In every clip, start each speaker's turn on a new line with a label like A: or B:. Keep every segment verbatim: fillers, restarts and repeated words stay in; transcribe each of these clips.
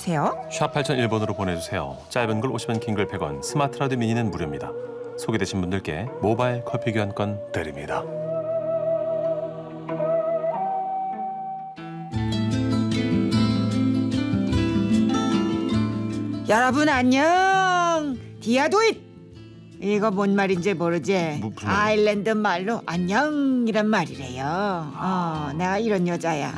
A: 보내주세요.
B: 샵 팔공공일 번으로 보내주세요. 짧은 글 오십 원, 긴 글 백 원, 스마트 라디오 미니는 무료입니다. 소개되신 분들께 모바일 커피 교환권 드립니다.
A: 여러분 안녕. 디아도잇. 이거 뭔 말인지 모르지?
B: 뭐, 무슨 말이야?
A: 아일랜드 말로 안녕이란 말이래요. 어, 내가 이런 여자야.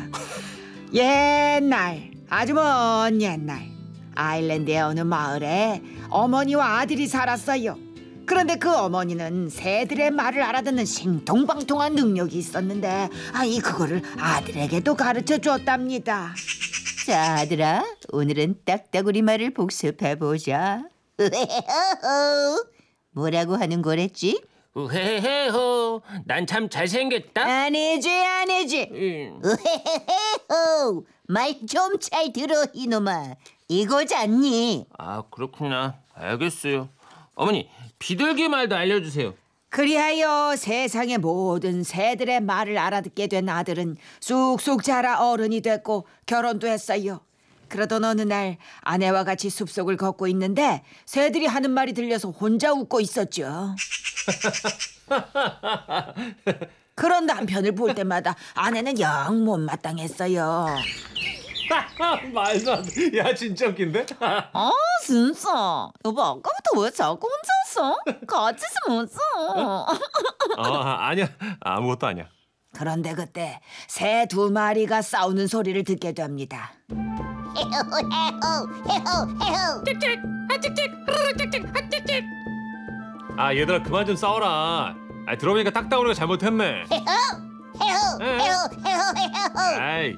A: 옛날, 아주 먼 옛날 아일랜드의 어느 마을에 어머니와 아들이 살았어요. 그런데 그 어머니는 새들의 말을 알아듣는 신통방통한 능력이 있었는데 아이 그거를 아들에게도 가르쳐 줬답니다.
C: 자, 아들아, 오늘은 딱따구리 말을 복습해보자. 뭐라고 하는 거랬지?
D: 우헤헤호, 난 참 잘생겼다.
C: 아니지, 아니지.
D: 음.
C: 으헤헤헤호, 말 좀 잘 들어, 이놈아. 이거잖니.
D: 아, 그렇구나. 알겠어요. 어머니, 비둘기 말도 알려주세요.
A: 그리하여 세상의 모든 새들의 말을 알아듣게 된 아들은 쑥쑥 자라 어른이 됐고 결혼도 했어요. 그러던 어느 날 아내와 같이 숲속을 걷고 있는데 새들이 하는 말이 들려서 혼자 웃고 있었죠. 그런 남편을 볼 때마다 아내는 영 못마땅했어요.
B: 말도 안 돼. 야, 진짜 웃긴데?
C: 아, 진짜. 여보, 아까부터 왜 자꾸 혼자 있어? 같이 좀 웃어.
B: 아, 아니야. 아무것도 아니야.
A: 그런데 그때 새 두 마리가 싸우는 소리를 듣게 됩니다.
B: 아, 얘들아 그만 좀 싸워라. 아, 들어보니까 딱따구리가 잘못했네. 아이.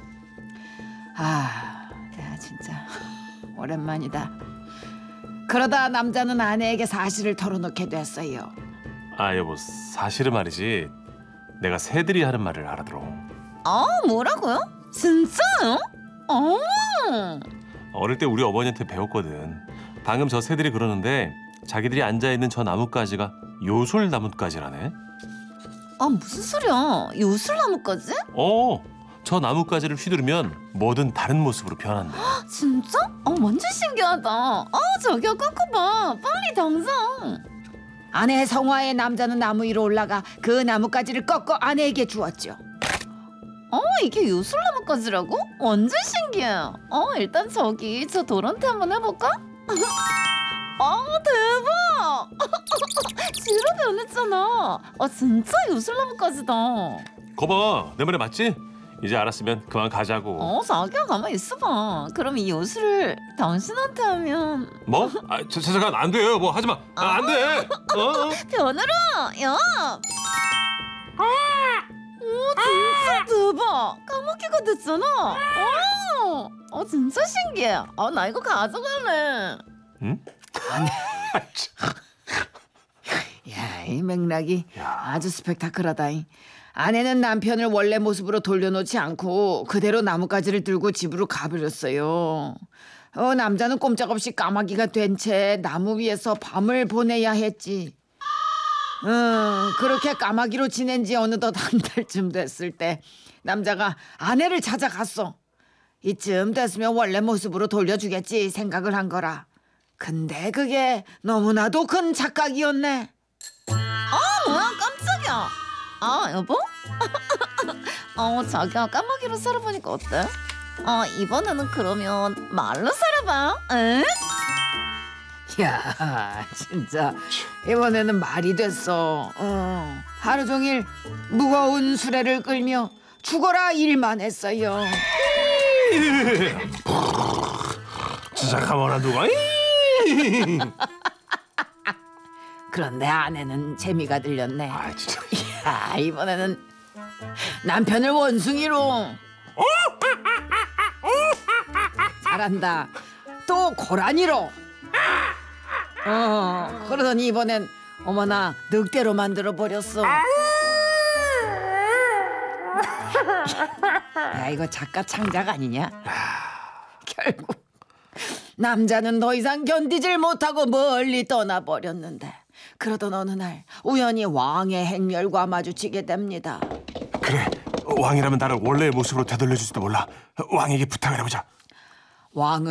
A: 아, 야 진짜 오랜만이다. 그러다 남자는 아내에게 사실을 털어놓게 됐어요.
B: 아, 여보, 사실은 말이지. 내가 새들이 하는 말을 알아들어.
C: 아, 뭐라고요? 진짜요? 어.
B: 어릴 때 우리 어머니한테 배웠거든. 방금 저 새들이 그러는데 자기들이 앉아있는 저 나뭇가지가 요술 나뭇가지라네.
C: 아, 무슨 소리야? 요술나무까지?
B: 어, 저 나뭇가지를 휘두르면 뭐든 다른 모습으로 변한대.
C: 진짜? 어, 완전 신기하다. 아, 저기요, 꺾어봐. 빨리 당장.
A: 아내의 성화에 남자는 나무 위로 올라가 그 나뭇가지를 꺾어 아내에게 주었죠.
C: 어, 이게 요술나무까지라고? 완전 신기해. 어, 일단 저기 저 돌한테 한번 해볼까? 아, 대박! 지로 변했잖아. 아, 진짜 요술나무까지다.
B: 거봐, 내 말이 맞지? 이제 알았으면 그만 가자고.
C: 어, 자기야, 가만히 있어봐. 그럼 이 요술을 당신한테 하면
B: 뭐? 아, 저, 저, 잠깐 안 돼요. 뭐 하지 마. 아, 안 돼. 어?
C: 변해라. 야. 오, 진짜 대박. 까마귀가 됐잖아. 어, 어, 진짜 신기해. 아, 나 이거 가져갈래.
B: 응?
A: 야, 이 맥락이 아주 스펙타클하다잉. 아내는 남편을 원래 모습으로 돌려놓지 않고 그대로 나뭇가지를 들고 집으로 가버렸어요. 어, 남자는 꼼짝없이 까마귀가 된 채 나무 위에서 밤을 보내야 했지. 음, 그렇게 까마귀로 지낸 지 어느덧 한 달쯤 됐을 때 남자가 아내를 찾아갔어. 이쯤 됐으면 원래 모습으로 돌려주겠지 생각을 한 거라. 근데 그게 너무나도 큰 착각이었네.
C: 아, 뭐야, 깜짝이야. 아, 여보? 어, 자기야, 까마귀로 살아보니까 어때? 어, 이번에는 그러면 말로 살아봐. 응?
A: 야, 진짜 이번에는 말이 됐어. 어, 하루 종일 무거운 수레를 끌며 죽어라 일만 했어요.
B: 진짜 가만한 누가?
A: 그런데 아내는 재미가 들렸네.
B: 아, 진짜.
A: 야, 이번에는 남편을 원숭이로. 잘한다. 또 고라니로. 어, 그러더니 이번엔 어머나 늑대로 만들어 버렸어. 야, 이거 작가 창작 아니냐? 결국 남자는 더 이상 견디질 못하고 멀리 떠나버렸는데 그러던 어느 날 우연히 왕의 행렬과 마주치게 됩니다.
B: 그래, 왕이라면 나를 원래의 모습으로 되돌려줄지도 몰라. 왕에게 부탁을 해보자.
A: 왕은